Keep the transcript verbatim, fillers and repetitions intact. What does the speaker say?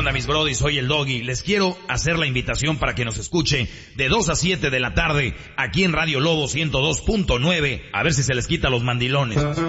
onda, mis brodis? Soy el Doggy. Les quiero hacer la invitación para que nos escuche de dos a siete de la tarde aquí en Radio Lobo ciento dos punto nueve. A ver si se les quita los mandilones.